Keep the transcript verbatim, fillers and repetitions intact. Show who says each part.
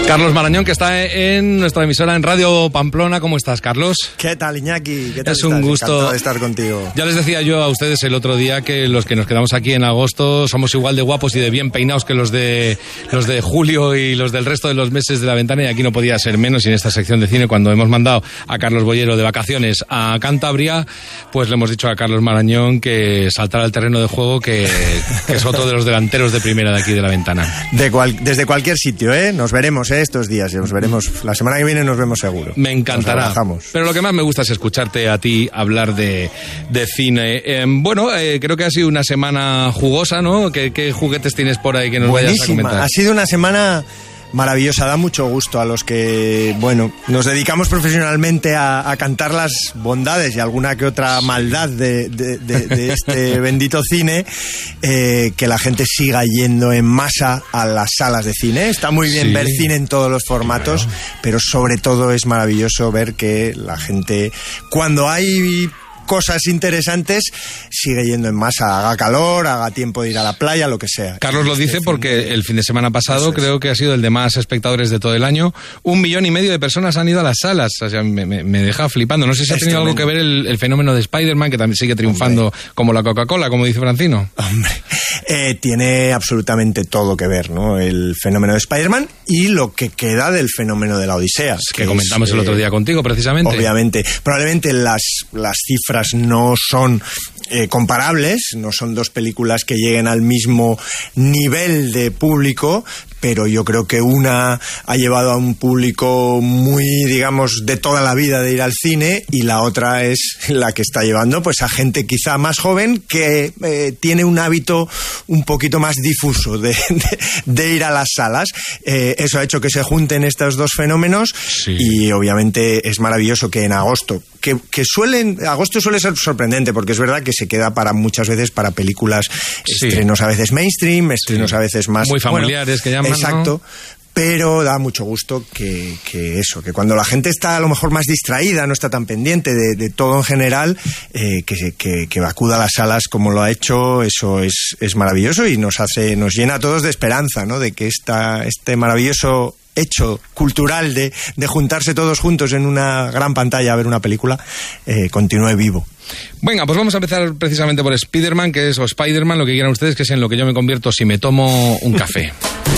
Speaker 1: Carlos Marañón, que está en nuestra emisora en Radio Pamplona. ¿Cómo estás, Carlos?
Speaker 2: ¿Qué tal, Iñaki? ¿Qué tal
Speaker 1: es un
Speaker 2: estás?
Speaker 1: gusto
Speaker 2: Encantado de estar contigo.
Speaker 1: Ya les decía yo a ustedes el otro día que los que nos quedamos aquí en agosto somos igual de guapos y de bien peinados que los de los de julio y los del resto de los meses de la ventana, y aquí no podía ser menos. Y en esta sección de cine, cuando hemos mandado a Carlos Boyero de vacaciones a Cantabria, pues le hemos dicho a Carlos Marañón que saltara al terreno de juego, que, que es otro de los delanteros de primera de aquí de la ventana.
Speaker 2: De cual, desde cualquier sitio, ¿eh? Nos veremos, ¿eh? Estos días, nos veremos. La semana que viene nos vemos seguro.
Speaker 1: Me encantará. Pero lo que más me gusta es escucharte a ti hablar de, de cine. Eh, bueno, eh, creo que ha sido una semana jugosa, ¿no? ¿Qué, qué juguetes tienes por ahí que nos
Speaker 2: Buenísima.
Speaker 1: vayas a comentar?
Speaker 2: Ha sido una semana maravillosa, da mucho gusto a los que, bueno, nos dedicamos profesionalmente a, a cantar las bondades y alguna que otra maldad de, de, de, de este bendito cine, eh, que la gente siga yendo en masa a las salas de cine. Está muy bien, sí, ver cine en todos los formatos, claro, pero sobre todo es maravilloso ver que la gente, cuando hay cosas interesantes, sigue yendo en masa, haga calor, haga tiempo de ir a la playa, lo que sea.
Speaker 1: Carlos lo dice porque el fin de semana pasado creo que ha sido el de más espectadores de todo el año. Un millón y medio de personas han ido a las salas. O sea, me, me, me deja flipando. No sé si ha tenido algo que ver el, el fenómeno de Spider-Man, que también sigue triunfando, hombre, como la Coca-Cola, como dice Francino.
Speaker 2: Hombre, eh, tiene absolutamente todo que ver, ¿no? El fenómeno de Spider-Man y lo que queda del fenómeno de la Odisea.
Speaker 1: Que, que comentamos es, el otro día contigo, precisamente.
Speaker 2: Obviamente. Probablemente las, las cifras no son eh, comparables, no son dos películas que lleguen al mismo nivel de público, pero yo creo que una ha llevado a un público muy, digamos, de toda la vida de ir al cine, y la otra es la que está llevando pues a gente quizá más joven que eh, tiene un hábito un poquito más difuso de, de, de ir a las salas. Eh, eso ha hecho que se junten estos dos fenómenos, sí, y obviamente es maravilloso que en agosto, que, que suelen, agosto suele ser sorprendente porque es verdad que se queda para muchas veces para películas, sí, estrenos a veces mainstream, estrenos, sí, a veces más
Speaker 1: muy familiares, bueno, que llaman.
Speaker 2: Exacto, ¿no? Pero da mucho gusto que, que eso, que cuando la gente está a lo mejor más distraída, no está tan pendiente de, de todo en general, eh, que, que, que acuda a las salas como lo ha hecho. Eso es, es maravilloso y nos hace, nos llena a todos de esperanza, ¿no? De que esta, este maravilloso hecho cultural de, de juntarse todos juntos en una gran pantalla a ver una película eh, continúe vivo.
Speaker 1: Venga, pues vamos a empezar precisamente por Spider-Man, que es, o Spider-Man, lo que quieran ustedes, que es en lo que yo me convierto si me tomo un café.